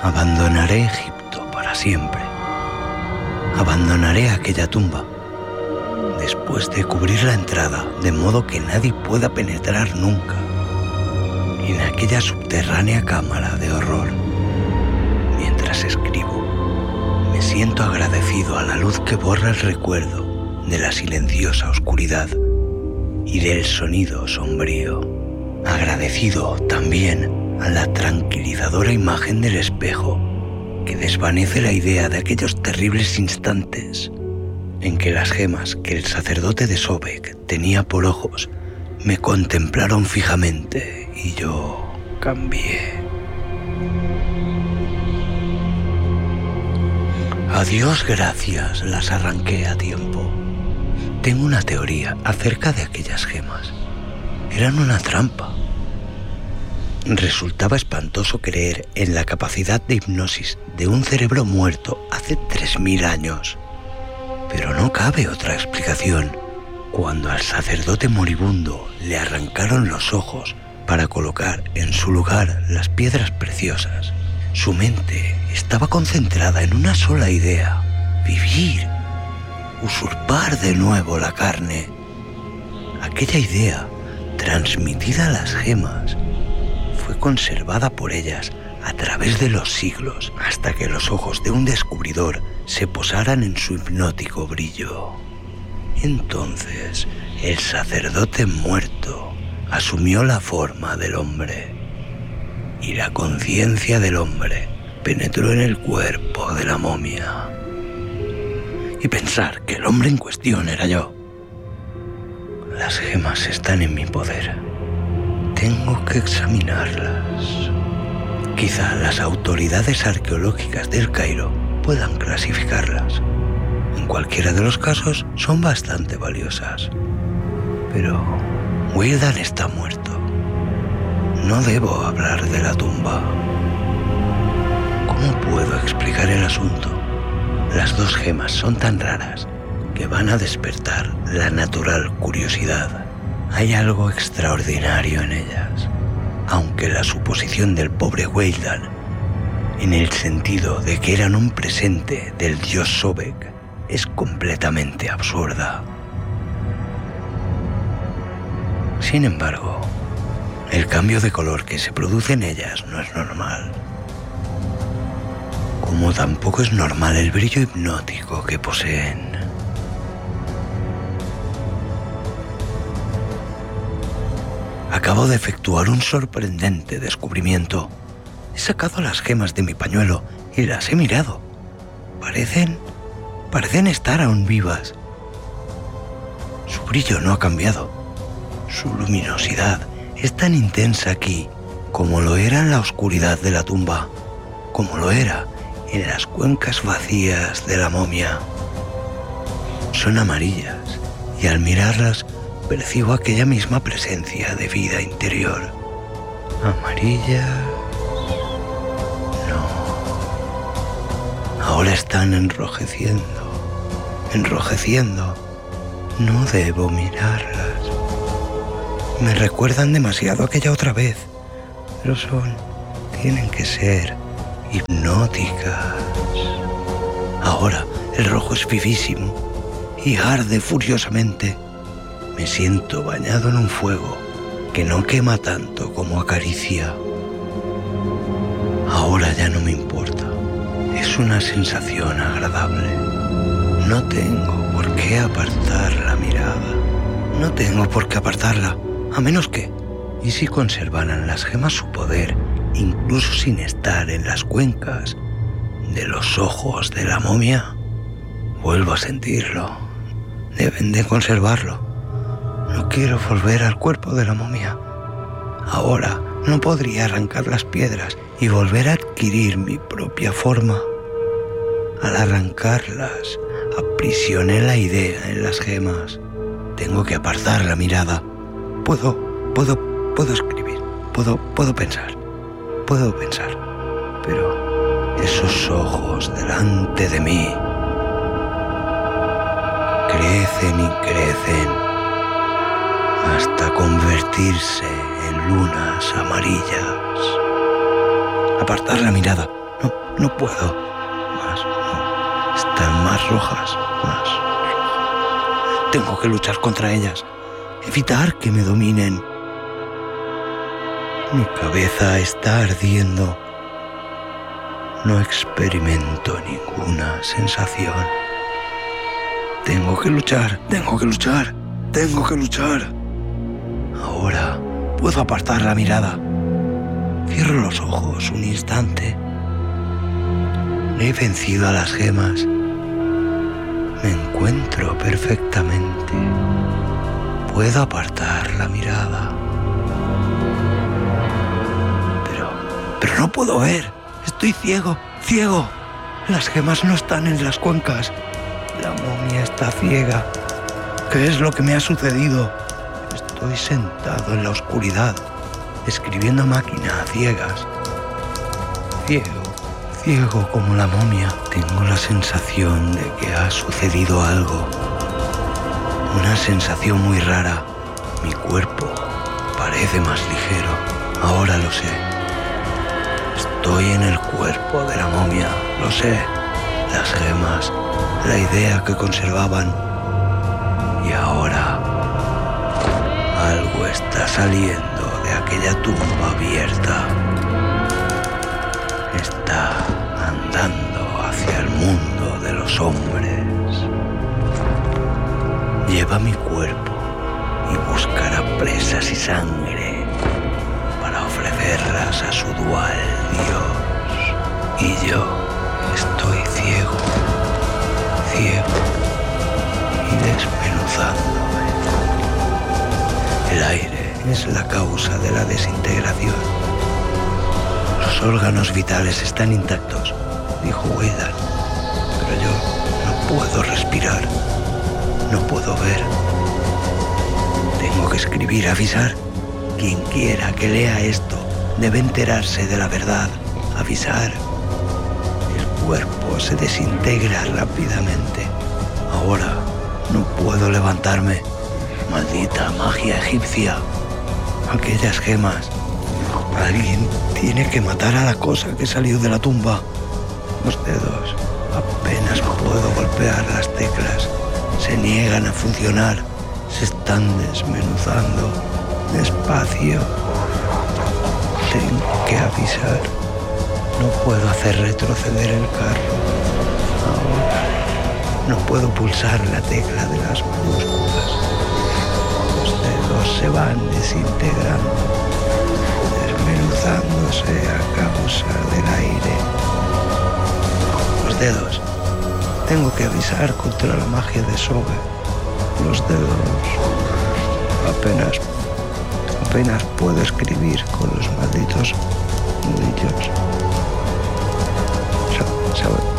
Abandonaré Egipto para siempre. Abandonaré aquella tumba, después de cubrir la entrada, de modo que nadie pueda penetrar nunca en aquella subterránea cámara de horror. Mientras escribo, me siento agradecido a la luz que borra el recuerdo de la silenciosa oscuridad y del sonido sombrío. Agradecido también a la tranquilizadora imagen del espejo que desvanece la idea de aquellos terribles instantes en que las gemas que el sacerdote de Sobek tenía por ojos me contemplaron fijamente y yo cambié. A Dios gracias las arranqué a tiempo. Tengo una teoría acerca de aquellas gemas. Eran una trampa. Resultaba espantoso creer en la capacidad de hipnosis de un cerebro muerto hace 3000 años. Pero no cabe otra explicación. Cuando al sacerdote moribundo le arrancaron los ojos para colocar en su lugar las piedras preciosas, su mente estaba concentrada en una sola idea: vivir, usurpar de nuevo la carne. Aquella idea, transmitida a las gemas, fue conservada por ellas a través de los siglos hasta que los ojos de un descubridor se posaran en su hipnótico brillo. Entonces, el sacerdote muerto asumió la forma del hombre y la conciencia del hombre penetró en el cuerpo de la momia. Y pensar que el hombre en cuestión era yo. Las gemas están en mi poder. Tengo que examinarlas. Quizá las autoridades arqueológicas del Cairo puedan clasificarlas. En cualquiera de los casos son bastante valiosas. Pero Wildan está muerto. No debo hablar de la tumba. ¿Cómo puedo explicar el asunto? Las dos gemas son tan raras que van a despertar la natural curiosidad. Hay algo extraordinario en ellas, aunque la suposición del pobre Wildan, en el sentido de que eran un presente del dios Sobek, es completamente absurda. Sin embargo, el cambio de color que se produce en ellas no es normal, como tampoco es normal el brillo hipnótico que poseen. Acabo de efectuar un sorprendente descubrimiento. He sacado las gemas de mi pañuelo y las he mirado. Parecen estar aún vivas. Su brillo no ha cambiado. Su luminosidad es tan intensa aquí como lo era en la oscuridad de la tumba, como lo era en las cuencas vacías de la momia. Son amarillas y al mirarlas percibo aquella misma presencia de vida interior. Amarillas. No. Ahora están enrojeciendo. No debo mirarlas. Me recuerdan demasiado aquella otra vez, pero tienen que ser hipnóticas. Ahora el rojo es vivísimo y arde furiosamente. Me siento bañado en un fuego que no quema tanto como acaricia. Ahora ya no me importa. Es una sensación agradable. No tengo por qué apartar la mirada. No tengo por qué apartarla, a menos que... ¿Y si conservaran las gemas su poder, incluso sin estar en las cuencas de los ojos de la momia? Vuelvo a sentirlo. Deben de conservarlo. No quiero volver al cuerpo de la momia. Ahora no podría arrancar las piedras y volver a adquirir mi propia forma. Al arrancarlas, aprisioné la idea en las gemas. Tengo que apartar la mirada. Puedo escribir. Puedo pensar. Pero esos ojos delante de mí crecen y crecen hasta convertirse en lunas amarillas. Apartar la mirada. No puedo. Más, no. Están más rojas, más rojas. Tengo que luchar contra ellas. Evitar que me dominen. Mi cabeza está ardiendo. No experimento ninguna sensación. Tengo que luchar, tengo que luchar, tengo que luchar. Ahora puedo apartar la mirada. Cierro los ojos un instante. He vencido a las gemas. Me encuentro perfectamente. Puedo apartar la mirada. Pero no puedo ver. Estoy ciego, ciego. Las gemas no están en las cuencas. La momia está ciega. ¿Qué es lo que me ha sucedido? Estoy sentado en la oscuridad, escribiendo a máquina a ciegas. Ciego, ciego como la momia. Tengo la sensación de que ha sucedido algo. Una sensación muy rara. Mi cuerpo parece más ligero. Ahora lo sé. Estoy en el cuerpo de la momia, lo sé. Las gemas, la idea que conservaban. Y ahora algo está saliendo de aquella tumba abierta. Está andando hacia el mundo de los hombres. Lleva mi cuerpo y buscará presas y sangre para ofrecerlas a su dual Dios. Y yo estoy ciego, ciego y desmenuzándome. El aire es la causa de la desintegración. Los órganos vitales están intactos, dijo Weyland, pero yo no puedo respirar, no puedo ver. Tengo que escribir, avisar. Quien quiera que lea esto debe enterarse de la verdad, avisar. El cuerpo se desintegra rápidamente. Ahora no puedo levantarme. Maldita magia egipcia. Aquellas gemas. Alguien tiene que matar a la cosa que salió de la tumba. Los dedos. Apenas puedo golpear las teclas. Se niegan a funcionar. Se están desmenuzando. Despacio. Tengo que avisar. No puedo hacer retroceder el carro. Ahora no puedo pulsar la tecla de las mayúsculas. Los dedos se van desintegrando, desmenuzándose a causa del aire. Los dedos. Tengo que avisar contra la magia de Sobe. Los dedos. Apenas puedo escribir con los malditos nudillos. ¿Sabes?